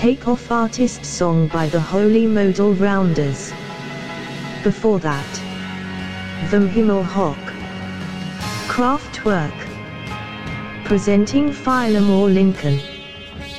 Takeoff artist song by the Holy Modal Rounders. Before that, Vom Himmel hoch. Kraftwerk. Presenting Philomore Lincoln.